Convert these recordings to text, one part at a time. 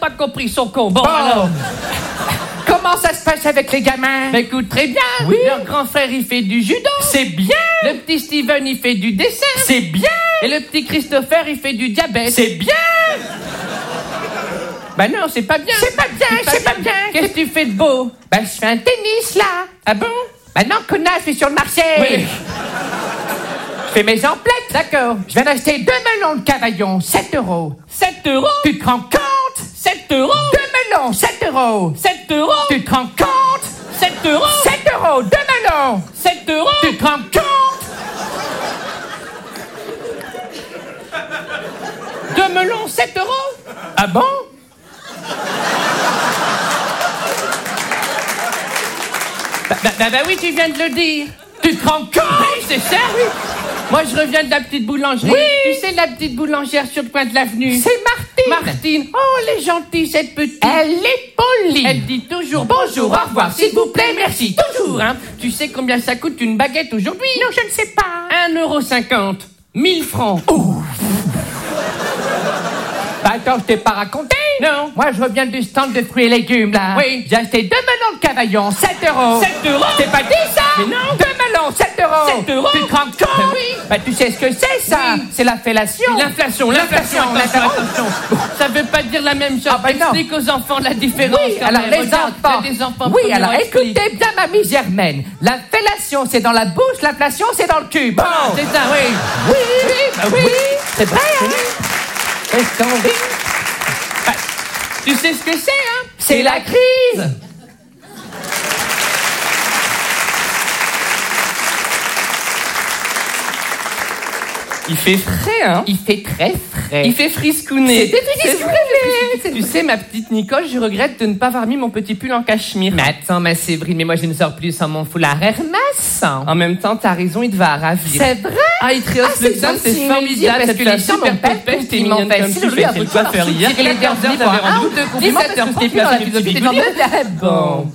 pas compris son con. Bon, Bon. alors... Comment ça se passe avec les gamins? Bah écoute, très bien. Oui. Leur grand frère, il fait du judo. C'est bien. Le petit Steven, il fait du dessin. C'est bien. Et le petit Christopher, il fait du diabète. C'est bien. Bah non, c'est pas bien. C'est pas bien, c'est pas bien. Qu'est-ce que tu fais de beau? Bah, je fais un tennis, là. Ah bon? Bah non, connasse, je suis sur le marché. Oui. Je fais mes emplettes. D'accord. Je viens d'acheter 2 melons de Cavaillon, 7 €. 7 €? Tu te rends compte? 7 €? 2 melons, 7 €. 7 €? Tu te rends compte? 7 €? 7 €, 2 melons. 7 €? Tu te rends compte? 2 melons, 7 €? Ah bon? Bah oui, tu viens de le dire. Tu te rends compte? Oui, c'est ça, oui. Moi, je reviens de la petite boulangerie. Oui. Tu sais, la petite boulangère sur le coin de l'avenue. C'est Martine. Martine. Oh, elle est gentille, cette petite. Elle est polie. Elle dit toujours bonjour, au revoir, s'il vous plaît, merci, toujours, hein. Tu sais combien ça coûte une baguette aujourd'hui? Non, je ne sais pas. 1,50 €. 1000 francs. Bah attends, je t'ai pas raconté? Non. Moi, je reviens du stand de fruits et légumes, là. Oui. J'ai acheté 2 melons de Cavaillon, 7 €. 7 €? T'es pas dit ça? Mais non. 2 melons, 7 €. 7 €? Tu te rends compte? Bah oui. Bah tu sais ce que c'est, ça? Oui. C'est la fellation. L'inflation. Attention. Ça veut pas dire la même chose. Ah, bah non. Explique aux enfants la différence. Oui, quand alors même. les Regarde, enfants. il y a des enfants Oui, premiers, alors explique. écoutez bien, mamie Germaine. La fellation, c'est dans la bouche, l'inflation, c'est dans le cul. Bon. C'est ça, oui. Oui, bah oui. c'est vrai, hein? Qu'est-ce qu'on dit? Bah, tu sais ce que c'est, hein? C'est la crise. Il fait frais, hein? Il fait très frais. Il fait friscounet. C'est frais. Tu sais, ma petite Nicole, je regrette de ne pas avoir mis mon petit pull en cachemire. Mais attends, ma Séverine, mais moi je ne sors plus sans mon foulard Hermès. En même temps, t'as raison, il te va ravir. C'est vrai? Ah, il te rehausse le crâne, c'est formidable. parce que les gens m'ont pas pêche, t'es mignonne comme tu fais. Chez le coiffeur hier. Il est 14h, t'avais rendez-vous. 17h, c'était plus dans la philosophie des gens. Bon.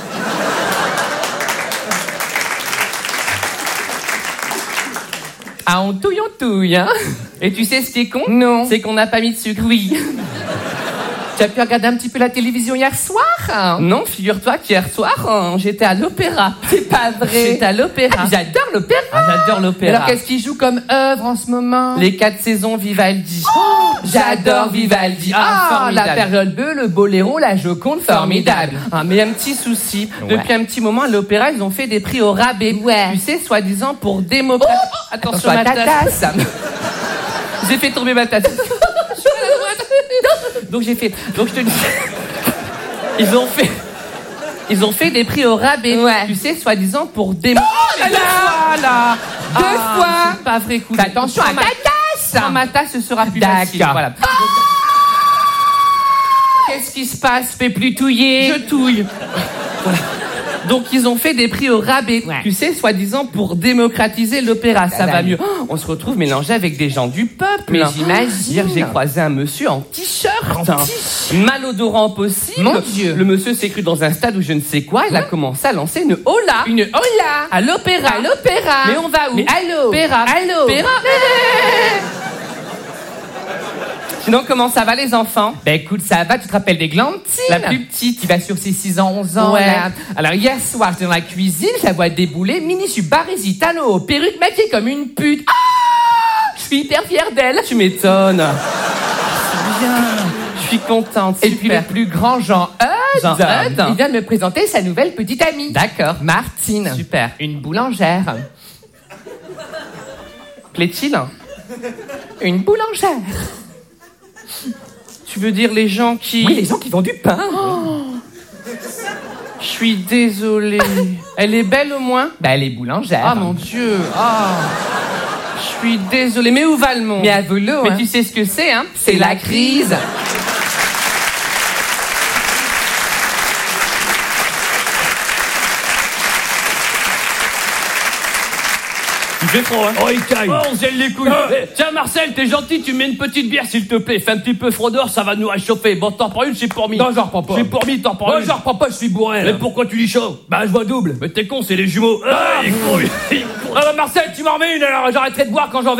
Ah, on touille, hein. Et tu sais ce qui est con? Non. C'est qu'on n'a pas mis de sucre. Oui. Tu as pu regarder un petit peu la télévision hier soir? Non, figure-toi qu'hier soir, j'étais à l'opéra. C'est pas vrai. J'étais à l'opéra. Ah, j'adore l'opéra. Ah, j'adore l'opéra. Alors qu'est-ce qu'il joue comme œuvre en ce moment? Les 4 saisons Vivaldi. J'adore Vivaldi. Ah, formidable. la période bleue, le boléro, la Joconde, formidable. Ah, mais un petit souci. Ouais. Depuis un petit moment, à l'opéra, ils ont fait des prix au rabais. Ouais. Tu sais, soi-disant pour démocratiser. Attention à ta tasse. J'ai fait tomber ma tasse. Donc j'ai fait. Donc je te dis. Ils ont fait des prix au rabais. Ouais. Tu sais, soi-disant pour démocratiser. Oh là là. Voilà. Deux fois. C'est pas vrai, coup. Fais attention à ta tasse. Dans ma tasse, ce sera plus D'accord. facile. Voilà. Qu'est-ce qui se passe? Fais plus touiller. Je touille. Voilà. Donc ils ont fait des prix au rabais, Ouais. tu sais, soi-disant pour démocratiser l'opéra, ça va va mieux. mieux. Oh, on se retrouve mélangé avec des gens du peuple. Mais j'imagine. Hier, j'ai croisé un monsieur en t-shirt, malodorant possible. Mon Dieu. Le monsieur s'est cru dans un stade où je ne sais quoi, il a commencé à lancer une hola. Une hola. À l'opéra. À l'opéra. Mais on va où? Mais allô. Opéra. Allô. Opéra. Sinon, comment ça va les enfants? Ben écoute, ça va, tu te rappelles des Glantines? La plus petite. Qui va sur ses 6 ans, 11 ans. Ouais. Là. Alors hier soir, j'étais dans la cuisine, je la vois débouler, mini barésie, talons, perruque maquillée comme une pute. Ah, je suis hyper fière d'elle. Tu m'étonnes. C'est bien. Je suis contente. Et puis le plus grand Jean Eudes, Jean Eudes. il vient de me présenter sa nouvelle petite amie. D'accord. Martine. Super. Une boulangère. Plaît-il? Une boulangère. Tu veux dire les gens qui... Oui, les gens qui vendent du pain. Je suis désolée. Elle est belle au moins? Bah elle est boulangère. Ah mon Dieu. Ah. Je suis désolée. Mais où va le monde? Mais à volo, Mais hein. tu sais ce que c'est, hein? C'est la crise. Il fait froid, hein? Oh, il caille. Oh, on gèle les couilles. Tiens, Marcel, t'es gentil, tu mets une petite bière, s'il te plaît. Fais un petit peu froideur, ça va nous réchauffer. Bon, t'en prends une, j'ai pour mis. Non, j'en reprends pas. J'ai pour mis, t'en prends Moi, une. j'en reprends pas, je suis bourré, là. Mais pourquoi tu dis chaud? Bah, je vois double. Mais t'es con, c'est les jumeaux. Ah, il est con, il est con. Ah, bah, Marcel, tu m'en remets une, alors j'arrêterai de boire quand j'en